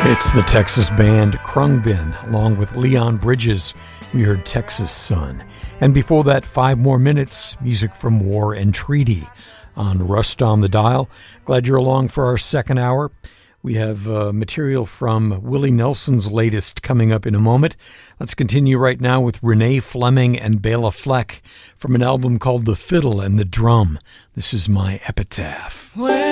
It's the Texas band Khruangbin, along with Leon Bridges. We heard Texas Sun. And before that, 5 more minutes, music from War and Treaty on Rust on the Dial. Glad you're along for our second hour. We have material from Willie Nelson's latest coming up in a moment. Let's continue right now with Renee Fleming and Bela Fleck from an album called The Fiddle and the Drum. This is My Epitaph.